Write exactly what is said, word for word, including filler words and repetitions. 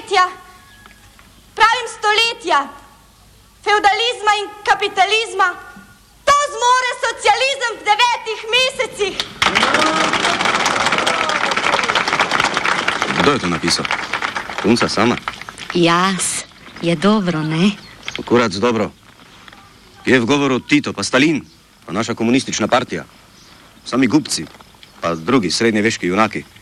stoletja, pravim stoletja, feudalizma in kapitalizma, to zmore socializem v devetih mesecih. Kdo je to napisal? Punca sama? Jaz. Je dobro, ne? Akurac dobro. Je v govoru Tito, pa Stalin, pa naša komunistična partija. Sami gubci, pa drugi srednjeveški junaki.